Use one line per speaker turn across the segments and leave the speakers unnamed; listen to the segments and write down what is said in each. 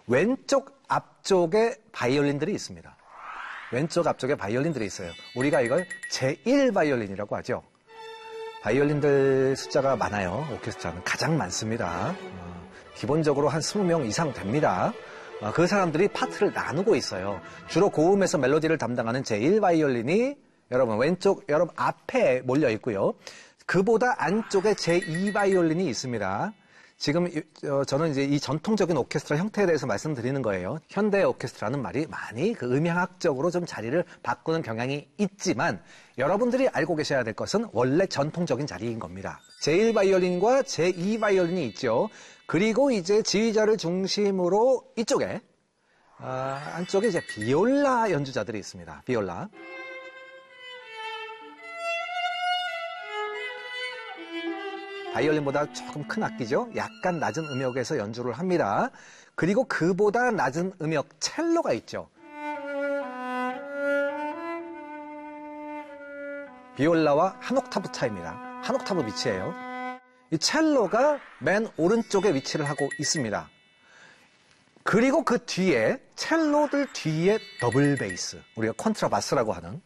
왼쪽 앞쪽에 바이올린들이 있습니다. 왼쪽 앞쪽에 바이올린들이 있어요. 우리가 이걸 제1 바이올린이라고 하죠. 바이올린들 숫자가 많아요. 오케스트라는 가장 많습니다. 기본적으로 한 20명 이상 됩니다. 그 사람들이 파트를 나누고 있어요. 주로 고음에서 멜로디를 담당하는 제1 바이올린이 여러분 왼쪽 여러분 앞에 몰려 있고요. 그보다 안쪽에 제2 바이올린이 있습니다. 지금 저는 이제 이 전통적인 오케스트라 형태에 대해서 말씀드리는 거예요. 현대 오케스트라는 말이 많이 그 음향학적으로 좀 자리를 바꾸는 경향이 있지만 여러분들이 알고 계셔야 될 것은 원래 전통적인 자리인 겁니다. 제1 바이올린과 제2 바이올린이 있죠. 그리고 이제 지휘자를 중심으로 이쪽에 안쪽에 이제 비올라 연주자들이 있습니다. 비올라. 바이올린보다 조금 큰 악기죠. 약간 낮은 음역에서 연주를 합니다. 그리고 그보다 낮은 음역 첼로가 있죠. 비올라와 한 옥타브 차이입니다. 한 옥타브 위치예요. 이 첼로가 맨 오른쪽에 위치를 하고 있습니다. 그리고 그 뒤에 첼로들 뒤에 더블 베이스, 우리가 컨트라바스라고 하는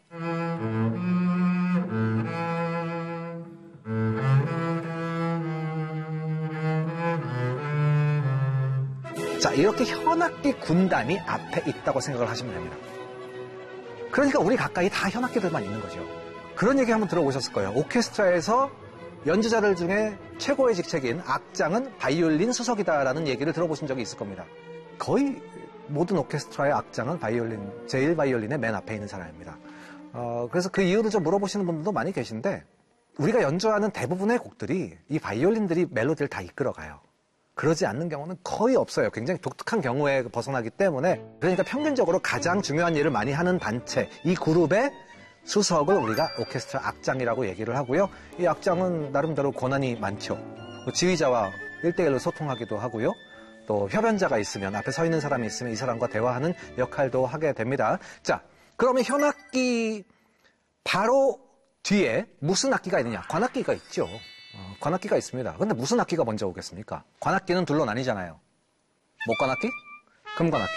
자, 이렇게 현악기 군단이 앞에 있다고 생각을 하시면 됩니다. 그러니까 우리 가까이 다 현악기들만 있는 거죠. 그런 얘기 한번 들어보셨을 거예요. 오케스트라에서 연주자들 중에 최고의 직책인 악장은 바이올린 수석이다라는 얘기를 들어보신 적이 있을 겁니다. 거의 모든 오케스트라의 악장은 바이올린, 제1 바이올린의 맨 앞에 있는 사람입니다. 그래서 그 이유를 좀 물어보시는 분들도 많이 계신데 우리가 연주하는 대부분의 곡들이 이 바이올린들이 멜로디를 다 이끌어가요. 그러지 않는 경우는 거의 없어요. 굉장히 독특한 경우에 벗어나기 때문에. 그러니까 평균적으로 가장 중요한 일을 많이 하는 단체, 이 그룹의 수석을 우리가 오케스트라 악장이라고 얘기를 하고요. 이 악장은 나름대로 권한이 많죠. 지휘자와 1대1로 소통하기도 하고요. 또 협연자가 있으면, 앞에 서 있는 사람이 있으면 이 사람과 대화하는 역할도 하게 됩니다. 자, 그러면 현악기 바로 뒤에 무슨 악기가 있느냐? 관악기가 있죠. 관악기가 있습니다. 근데 무슨 악기가 먼저 오겠습니까? 관악기는 둘로 나뉘잖아요. 목관악기, 금관악기.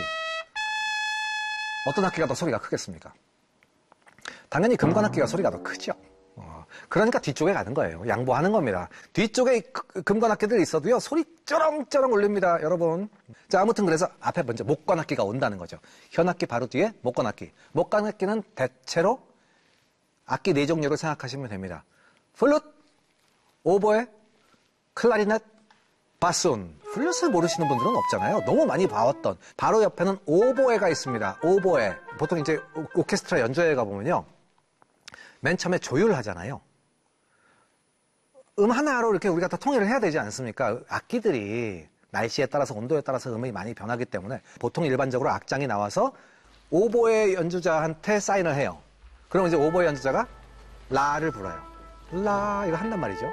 어떤 악기가 더 소리가 크겠습니까? 당연히 금관악기가 소리가 더 크죠. 그러니까 뒤쪽에 가는 거예요. 양보하는 겁니다. 뒤쪽에 금관악기들이 있어도요, 소리 쩌렁쩌렁 울립니다, 여러분. 자, 아무튼 그래서 앞에 먼저 목관악기가 온다는 거죠. 현악기 바로 뒤에 목관악기. 목관악기는 대체로 악기 4종류로 생각하시면 됩니다. 플룻, 오보에, 클라리넷, 바순. 플룻을 모르시는 분들은 없잖아요. 너무 많이 봐왔던. 바로 옆에는 오보에가 있습니다. 오보에. 보통 이제 오케스트라 연주회에 가보면요. 맨 처음에 조율을 하잖아요. 하나로 이렇게 우리가 다 통일을 해야 되지 않습니까? 악기들이 날씨에 따라서 온도에 따라서 음이 많이 변하기 때문에 보통 일반적으로 악장이 나와서 오보에 연주자한테 사인을 해요. 그럼 이제 오보에 연주자가 라를 불어요. 라 이거 한단 말이죠.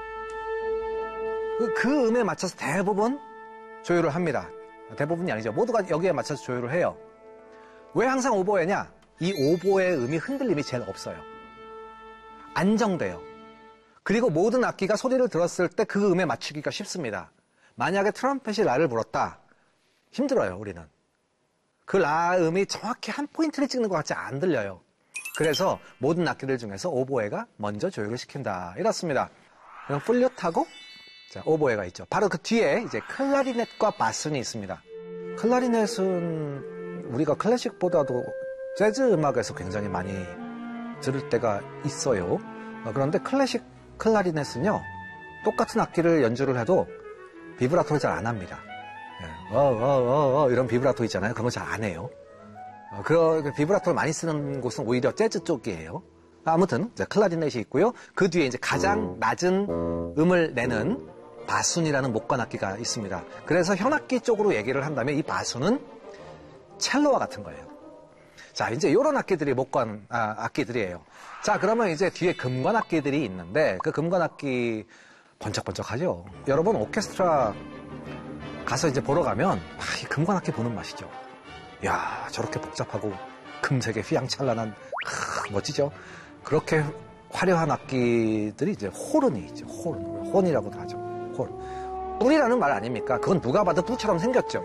그 음에 맞춰서 대부분 조율을 합니다. 대부분이 아니죠. 모두가 여기에 맞춰서 조율을 해요. 왜 항상 오보에냐? 이 오보의 음이 흔들림이 제일 없어요. 안정돼요. 그리고 모든 악기가 소리를 들었을 때 그 음에 맞추기가 쉽습니다. 만약에 트럼펫이 라를 불었다. 힘들어요, 우리는. 그 라 음이 정확히 한 포인트를 찍는 것 같지 안 들려요. 그래서 모든 악기들 중에서 오보에가 먼저 조율을 시킨다. 이렇습니다. 그럼 플룻하고 자, 오보에가 있죠. 바로 그 뒤에 이제 클라리넷과 바순이 있습니다. 클라리넷은 우리가 클래식보다도 재즈 음악에서 굉장히 많이 들을 때가 있어요. 그런데 클래식 클라리넷은요, 똑같은 악기를 연주를 해도 비브라토를 잘 안 합니다. 이런 비브라토 있잖아요. 그런 거 잘 안 해요. 그 비브라토를 많이 쓰는 곳은 오히려 재즈 쪽이에요. 아무튼 이제 클라리넷이 있고요. 그 뒤에 이제 가장 낮은 음을 내는 바순이라는 목관악기가 있습니다. 그래서 현악기 쪽으로 얘기를 한다면 이 바순은 첼로와 같은 거예요. 자, 이제 이런 악기들이 악기들이에요. 자, 그러면 이제 뒤에 금관악기들이 있는데 그 금관악기 번쩍번쩍하죠. 여러분 오케스트라 가서 이제 보러 가면 이 금관악기 보는 맛이죠. 야, 저렇게 복잡하고 금색의 휘황찬란한 멋지죠. 그렇게 화려한 악기들이 이제 호른이 있죠. 호른이라고도 하죠. 홀. 뿔이라는 말 아닙니까? 그건 누가 봐도 뿔처럼 생겼죠.